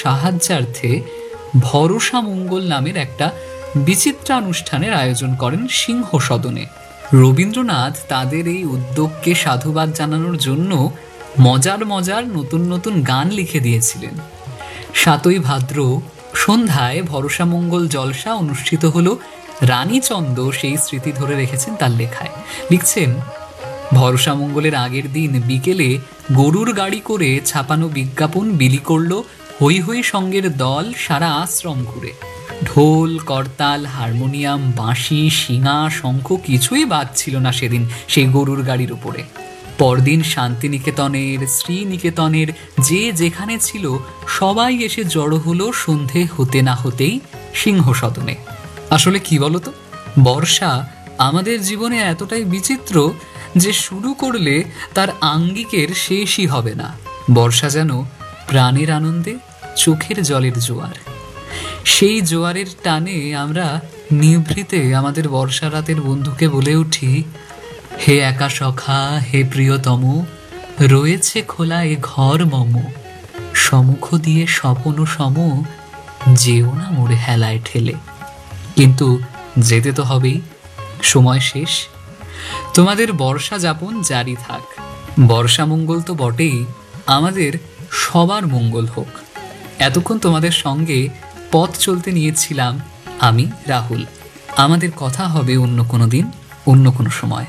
সাহায্যার্থে ভরসা মঙ্গল নামের একটা বিচিত্রানুষ্ঠানের আয়োজন করেন সিংহ সদনে। রবীন্দ্রনাথ তাদের এই উদ্যোগকে সাধুবাদ জানানোর জন্য মজার মজার নতুন নতুন গান লিখে দিয়েছিলেন। ৭ই ভাদ্র সন্ধ্যায় ভরসা মঙ্গল জলসা অনুষ্ঠিত হলো। রানীচন্দ সেই স্মৃতি ধরে রেখেছেন তার লেখায়। লিখছেন, ভরসা মঙ্গলের আগের দিন বিকেলে গরুর গাড়ি করে ছাপানো বিজ্ঞাপন বিলি করল হৈ হৈ সঙ্গের দল সারা আশ্রম ঘুরে। ঢোল, করতাল, হারমোনিয়াম, বাঁশি, শিঙা, শঙ্খ কিছুই বাদ ছিল না সেদিন সেই গরুর গাড়ির উপরে। পরদিন শান্তিনিকেতনের, শ্রীনিকেতনের যে যেখানে ছিল সবাই এসে জড়ো হলো সন্ধে হতে না হতেই সিংহ সদনে। আসলে কি বলতো, বর্ষা আমাদের জীবনে এতটাই বিচিত্র যে শুরু করলে তার আঙ্গিকের শেষই হবে না। বর্ষা যেন প্রাণের আনন্দে চোখের জলের জোয়ার। সেই জোয়ারের টানে আমরা নিভৃতে আমাদের বর্ষা রাতের বন্ধুকে বলে উঠি, হে একা সখা, হে প্রিয়তম, রয়েছে খোলা এ ঘর মম, সমুখ দিয়ে স্বপন সম, যেও না মোরে হেলায় ঠেলে। কিন্তু যেতে তো হবেই, সময় শেষ। তোমাদের বর্ষা যাপন জারি থাক। বর্ষা মঙ্গল তো বটেই, আমাদের সবার মঙ্গল হোক। এতক্ষণ তোমাদের সঙ্গে পথ চলতে নিয়েছিলাম আমি, রাহুল। আমাদের কথা হবে অন্য কোনো দিন, অন্য কোনো সময়।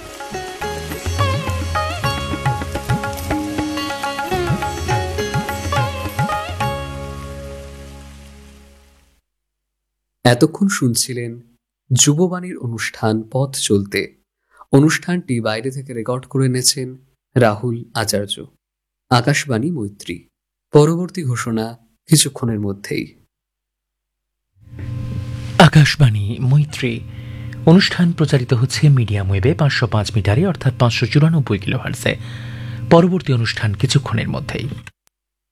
এতক্ষণ শুনছিলেন যুববাণীর অনুষ্ঠান পথ চলতে। অনুষ্ঠানটি বাইরে থেকে রেকর্ড করে এনেছেন রাহুল আচার্য। আকাশবাণী মৈত্রী। পরবর্তী ঘোষণা কিছুক্ষণের মধ্যেই। আকাশবাণী মৈত্রী অনুষ্ঠান প্রচারিত হচ্ছে মিডিয়াম ওয়েবে 505 মিটারে, অর্থাৎ 594 কিলোহার্টজে। পরবর্তী অনুষ্ঠান কিছুক্ষণের মধ্যেই।